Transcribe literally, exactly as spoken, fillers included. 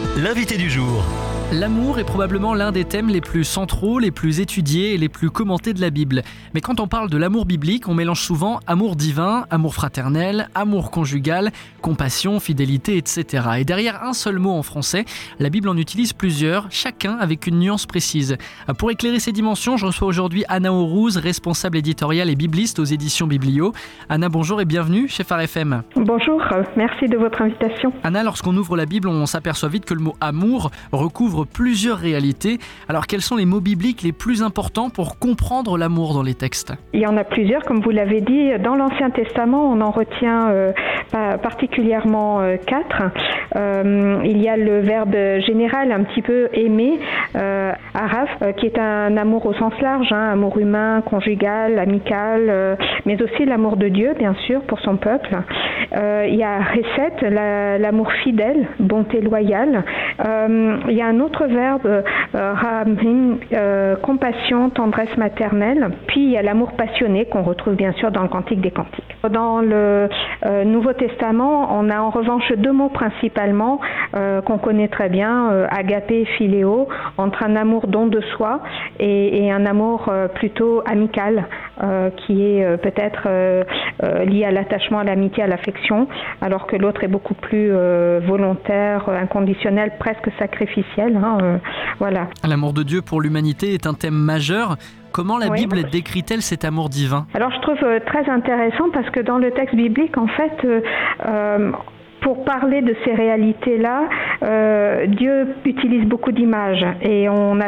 L'invité du jour. L'amour est probablement l'un des thèmes les plus centraux, les plus étudiés et les plus commentés de la Bible. Mais quand on parle de l'amour biblique, on mélange souvent amour divin, amour fraternel, amour conjugal, compassion, fidélité, et cetera. Et derrière un seul mot en français, la Bible en utilise plusieurs, chacun avec une nuance précise. Pour éclairer ces dimensions, je reçois aujourd'hui Anna Aurouz, responsable éditoriale et bibliste aux éditions Biblio. Anna, bonjour et bienvenue chez Phare F M. Bonjour, merci de votre invitation. Anna, lorsqu'on ouvre la Bible, on s'aperçoit vite que le mot amour recouvre plusieurs réalités. Alors quels sont les mots bibliques les plus importants pour comprendre l'amour dans les textes ? Il y en a plusieurs, comme vous l'avez dit. Dans l'Ancien Testament, on en retient euh, particulièrement euh, quatre. Euh, il y a le verbe général un petit peu aimer, euh, araf, euh, qui est un amour au sens large, hein, amour humain, conjugal, amical, euh, mais aussi l'amour de Dieu, bien sûr, pour son peuple. Euh, il y a Chesed, la, l'amour fidèle, bonté loyale. Euh, il y a un autre verbe, euh, Rahamim, euh, compassion, tendresse maternelle. Puis il y a l'amour passionné qu'on retrouve bien sûr dans le Cantique des Cantiques. Dans le euh, Nouveau Testament, on a en revanche deux mots principalement euh, qu'on connaît très bien, euh, agapé et philéo, entre un amour don de soi et, et un amour euh, plutôt amical, euh, qui est euh, peut-être euh, euh, lié à l'attachement, à l'amitié, à l'affection, alors que l'autre est beaucoup plus euh, volontaire, inconditionnel, presque sacrificiel. Hein, euh, voilà. L'amour de Dieu pour l'humanité est un thème majeur. Comment la oui. Bible décrit-elle cet amour divin ? Alors je trouve euh, très intéressant parce que dans le texte biblique, en fait, euh, euh, pour parler de ces réalités-là, euh, Dieu utilise beaucoup d'images et on a